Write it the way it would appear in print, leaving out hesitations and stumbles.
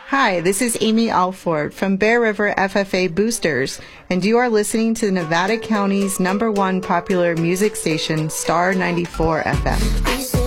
Hi, this is Amy Alford from Bear River FFA Boosters, and you are listening to Nevada County's #1 popular music station, Star 94 FM.